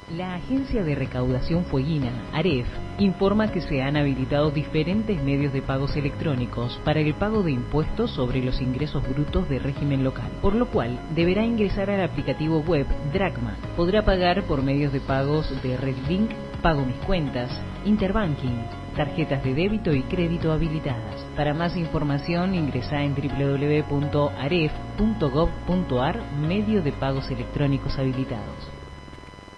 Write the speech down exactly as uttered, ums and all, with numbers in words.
La Agencia de Recaudación Fueguina, AREF, informa que se han habilitado diferentes medios de pagos electrónicos para el pago de impuestos sobre los ingresos brutos de régimen local, por lo cual deberá ingresar al aplicativo web Dracma. Podrá pagar por medios de pagos de Redlink, Pago Mis Cuentas, Interbanking, tarjetas de débito y crédito habilitadas. Para más información ingresa en doble u doble u doble u punto aref punto gov punto ar, medio de pagos electrónicos habilitados.